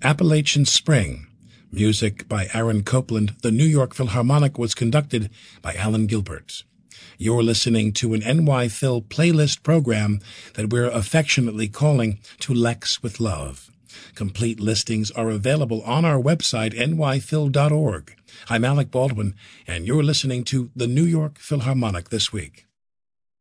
Appalachian Spring. Music by Aaron Copland. The New York Philharmonic was conducted by Alan Gilbert. You're listening to an NY Phil playlist program that we're affectionately calling To Lex with Love. Complete listings are available on our website, nyphil.org. I'm Alec Baldwin, and you're listening to the New York Philharmonic this week.